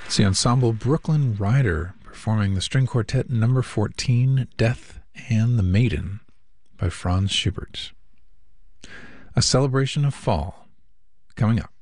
It's the ensemble Brooklyn Rider performing the string quartet number 14, Death and the Maiden by Franz Schubert. A celebration of fall coming up.